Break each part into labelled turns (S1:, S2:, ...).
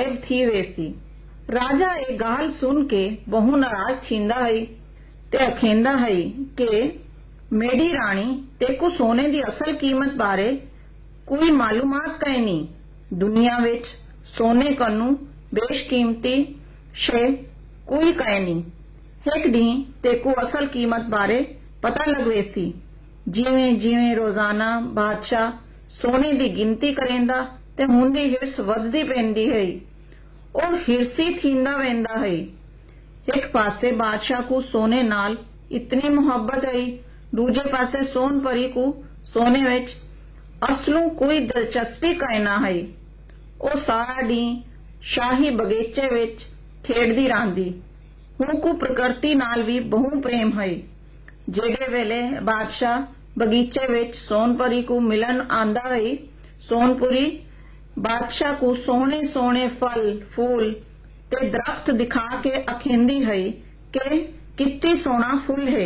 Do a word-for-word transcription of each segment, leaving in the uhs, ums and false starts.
S1: गायब थी वेसी। राजा ए गाल सुन के बहु नाराज थींदा है ते अखेंदा है कि मेरी राणी तेको सोने दी असल कीमत बारे कोई मालूमात कई नहीं। दुनिया विच सोने कन्नू बेशकीमती शे कोई कहे नहीं। एक डी तेको असल कीमत बारे पता लगवेसी। जिवें जिवें रोजाना बादशाह सोने दी गिनती करेंदा ते हुंदी हिरस वधदी पेंदी है और हिरसी थींदा वेंदा है। एक पासे बादशाह को सोने नाल इतनी मुहब्बत है, दूजे पासे सोन परी को सोने विच असलों कोई दिलचस्पी कहना है। ओ सारा डी शाही बगीचे विच खेडदी रहंदी। हुणकू प्रकृति नाल भी बहु प्रेम है। जेड़े वेले बादशाह बगीचे विच सोनपरी को मिलन आंदा है, सोनपुरी बादशाह को सोने सोने फल फूल ते दरख्त दिखा के अखेंदी है कि कितनी सोना फूल है।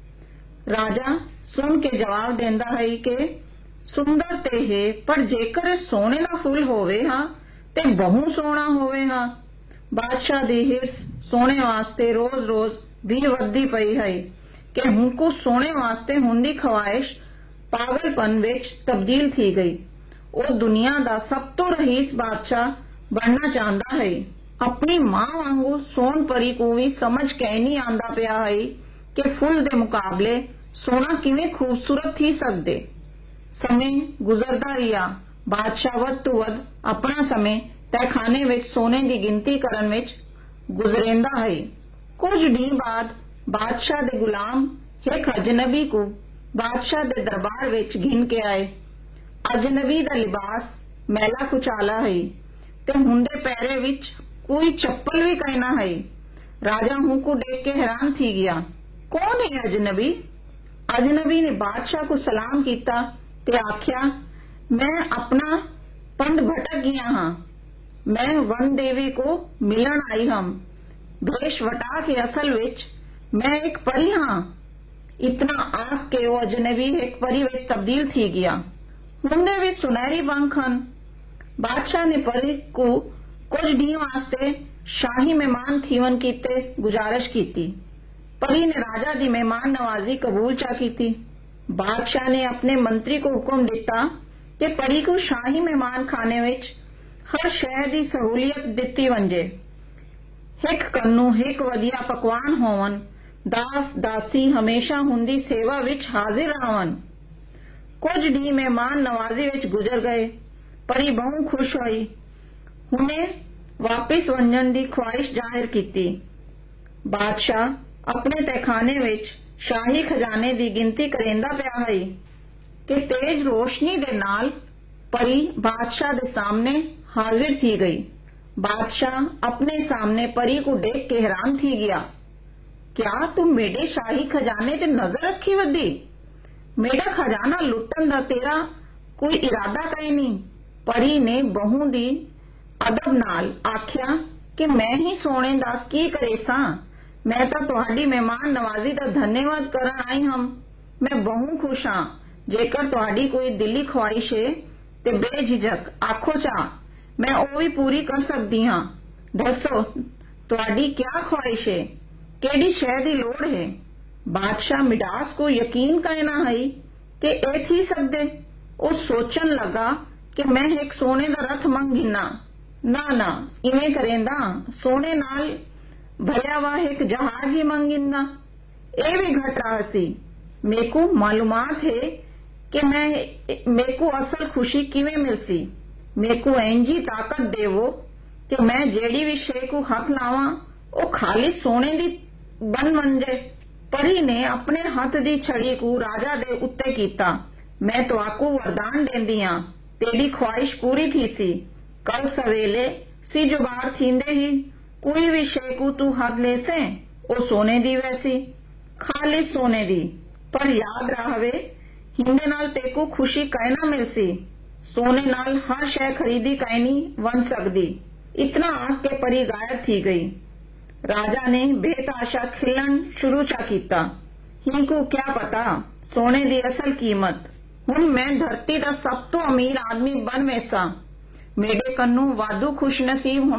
S1: राजा सुन के जवाब देंदा है कि सुंदर ते है, पर जेकर सोने दा फूल होवे हा ते बहु सोना होवे हा। बादशाह दी हिरस सोने वास्ते रोज रोज भी वधदी पई है कि हुणकू सोने वास्ते हुंदी ख्वाहिश पागलपन विच तब्दील थी गई। वो दुनिया दा सब तो रहीस बादशाह बनना चाहता है। अपनी मां वांगू सोन परी को भी समझ के नहीं आंदा पिया है कि फुल दे मुकाबले सोना किवें खूबसूरत थी सकदे। समय गुजरदा रिया। बादशाह वध तो वध अपना समय तहखाने विच सोने दी गिनती करन विच गुजरेंदा है। कुछ डी बाद बादशाह दे गुलाम एक अजनबी को बादशाह दे दरबार विच घिन के आए। अजनबी दा लिबास मैला कुचाला है ते हुंदे पैरे विच कोई चप्पल भी कहना है। राजा हूं को देख के हैरान थी गया। कौन है अजनबी? अजनबी ने बादशाह को सलाम किया ते आख्या, मैं अपना पंड भटक गया हाँ। मैं वन देवी को मिलन आई हम। भेष वटा के असल विच मैं एक परी हाँ। इतना आख के वो अजनबी एक परी विच तब्दील थी गया। हुंदे भी सुनहरी पंख हन। बादशाह ने परी को कुछ डी वास्ते शाही मेहमान थीवन कीते गुजारिश कीती। परी ने राजा दी मेहमान नवाजी कबूल चा कीती। बादशाह ने अपने मंत्री को हुक्म दिता कि परी को शाही मेहमान खाने विच हर शय दी सहूलियत दिती वंजे। हिक कन्नू हिक वधिया पकवान होवन। दास दासी हमेशा हुंदी सेवा विच हाजिर रहवन। कुछ डी मेहमान नवाजी विच गुजर गए। परी बहु खुश हुई। हुने वापिस वंजन दी ख्वाहिश जाहिर कीती। बादशाह अपने तहखाने विच शाही खजाने दी गिनती करेंदा पिया है कि तेज रोशनी दे नाल परी बादशाह दे सामने हाजिर थी गई। बादशाह अपने सामने परी को देख के हैरान थी गया। क्या तुम मेरे शाही खजाने ते नजर रखी वदी? मेरा खजाना लुटन दा तेरा कोई इरादा कहीं नहीं। परी ने बहु दी अदब नाल आख्या कि मैं ही सोने दा की करे सां। मैं तो तुहाडी मेहमान नवाजी दा धन्यवाद करन आई हम। मैं बहु खुश हाँ। जेकर तुहाडी कोई दिली ख्वाहिश है ते बेझिझक आखो चा, मैं ओ भी पूरी कर सकदी हाँ। दसो तुहाडी क्या ख्वाहिश है? केड़ी शय दी लोड़ है? बादशाह मिडास को यकीन कहना है कि ए थी सकदे। ओ सोचन लगा कि मैं एक सोने दा रथ मंग गिना। ना ना इवें करेंदा सोने नाल भरिया वा एक जहाज ही मंगिंदा। ए भी घट रहा सी। मेको मालूमात है कि मैं मेको असल खुशी किवें मिलसी। मेको इंजी ताकत देवो कि मैं जेड़ी भी शे को हाथ लावा ओ खाली सोने दी बन मंजे। परी ने अपने हाथ दी छड़ी को राजा दे उत्ते कीता। मैं तो आकू वरदान देंदी हां, तेरी ख्वाहिश पूरी थी सी। कल सवेले सी जुबार थींदे ही कोई भी शे को तू हाथ ले से ओ सोने दी वैसी, खाली सोने दी। पर याद रहे हिंदे नाल तेको खुशी कहना मिलसी। सोने नाल हर शय खरीदी कहनी वन सकदी। इतना आख के परी गायब थी गई। राजा ने बेताशा खिलन शुरू चा कीता। ही को क्या पता सोने दी असल कीमत। हुण मैं धरती दा सब तो अमीर आदमी बन वैसा। मेरे कन्नू वादू खुश नसीब